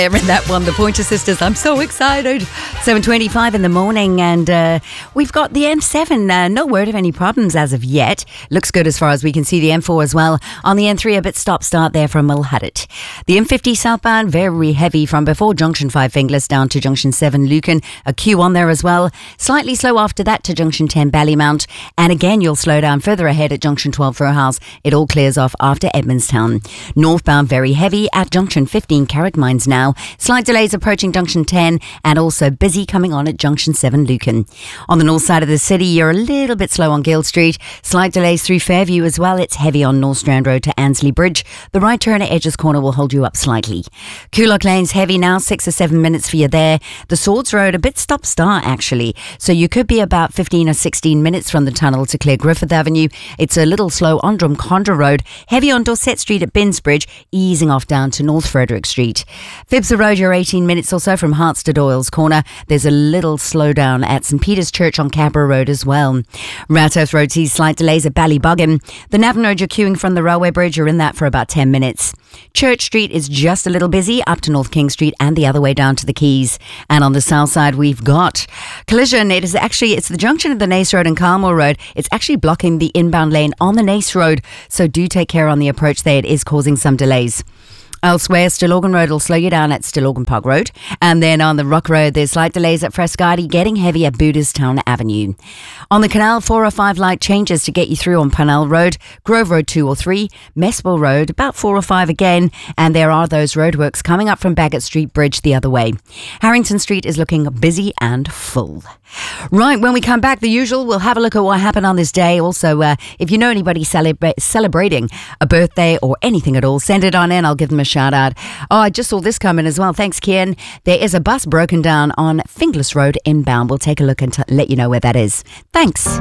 In that one, the Pointer Sisters. I'm so excited. 7:25 in the morning, and we've got the M7. No word of any problems as of yet. Looks good as far as we can see. The M4 as well. On the N3, a bit stop-start there from Mulhuddet. The M50 southbound, very heavy from before Junction 5 Finglas down to Junction 7 Lucan. A queue on there as well. Slightly slow after that to Junction 10 Ballymount. And again, you'll slow down further ahead at Junction 12 Furhouse. It all clears off after Edmondstown. Northbound, very heavy at Junction 15 Carrickmines now. Slight delays approaching Junction 10 and also busy coming on at Junction 7 Lucan. On the north side of the city, you're a little bit slow on Gill Street. Slight delays through Fairview as well. It's heavy on North Strand Road to Ansley Bridge. The right turn at Edges Corner will hold you up slightly. Coolock Lane's heavy now, 6 or 7 minutes for you there. The Swords Road, a bit stop-start actually. So you could be about 15 or 16 minutes from the tunnel to clear Griffith Avenue. It's a little slow on Drumcondra Road. Heavy on Dorset Street at Binsbridge, easing off down to North Frederick Street. Phibs Road, you're 18 minutes or so from Hearts to Doyle's Corner. There's a little slowdown at St Peter's Church on Cabra Road as well. Rathouse Road sees slight delays at Ballybuggin. The Navan Road, you're queuing from the railway bridge. You're in that for about 10 minutes. Church Street is just a little busy up to North King Street and the other way down to the Quays. And on the south side, we've got collision. It's the junction of the Nace Road and Carmel Road. It's actually blocking the inbound lane on the Nace Road. So do take care on the approach there. It is causing some delays. Elsewhere, Stillorgan Road will slow you down at Stillorgan Park Road. And then on the Rock Road, there's slight delays at Frescati, getting heavy at Booterstown Avenue. On the canal, 4 or 5 light changes to get you through on Parnell Road, Grove Road 2 or 3, Mespel Road, about 4 or 5 again. And there are those roadworks coming up from Bagot Street Bridge the other way. Harrington Street is looking busy and full. Right, when we come back, the usual, we'll have a look at what happened on this day. Also, if you know anybody celebrating a birthday or anything at all, send it on in. I'll give them a shout out. Oh, I just saw this coming as well. Thanks, Kian. There is a bus broken down on Finglas Road inbound. We'll take a look and let you know where that is. Thanks.